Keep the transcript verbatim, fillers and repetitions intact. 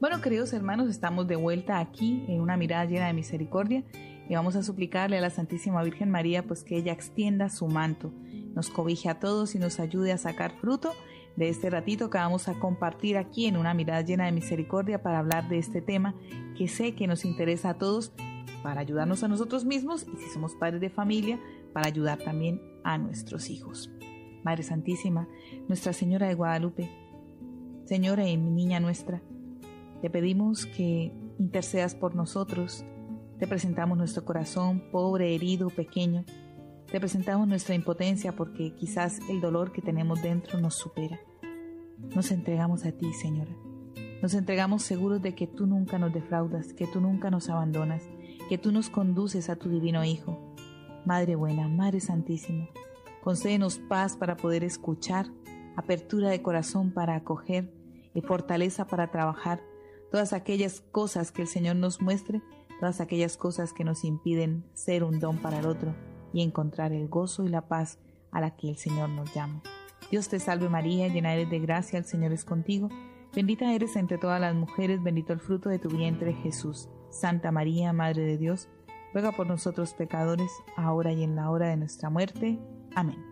Bueno, queridos hermanos, estamos de vuelta aquí en una mirada llena de misericordia y vamos a suplicarle a la Santísima Virgen María pues que ella extienda su manto, nos cobije a todos y nos ayude a sacar fruto de este ratito que vamos a compartir aquí en una mirada llena de misericordia para hablar de este tema que sé que nos interesa a todos, para ayudarnos a nosotros mismos y si somos padres de familia, para ayudar también a nuestros hijos. Madre Santísima, Nuestra Señora de Guadalupe, Señora y mi niña nuestra, te pedimos que intercedas por nosotros. Te presentamos nuestro corazón pobre, herido, pequeño. Te presentamos nuestra impotencia porque quizás el dolor que tenemos dentro nos supera. Nos entregamos a ti, Señora. Nos entregamos seguros de que tú nunca nos defraudas, que tú nunca nos abandonas, que tú nos conduces a tu divino Hijo. Madre buena, Madre Santísima, concédenos paz para poder escuchar, apertura de corazón para acoger y fortaleza para trabajar todas aquellas cosas que el Señor nos muestre, todas aquellas cosas que nos impiden ser un don para el otro y encontrar el gozo y la paz a la que el Señor nos llama. Dios te salve María, llena eres de gracia, el Señor es contigo. Bendita eres entre todas las mujeres, bendito el fruto de tu vientre Jesús. Santa María, Madre de Dios, ruega por nosotros pecadores, ahora y en la hora de nuestra muerte. Amén.